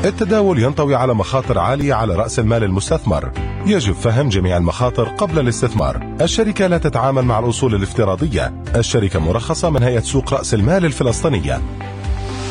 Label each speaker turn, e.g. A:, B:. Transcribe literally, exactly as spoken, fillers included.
A: التداول ينطوي على مخاطر عالية على رأس المال المستثمر. يجب فهم جميع المخاطر قبل الاستثمار. الشركة لا تتعامل مع الأصول الافتراضية. الشركة مرخصة من هيئة سوق رأس المال الفلسطينية.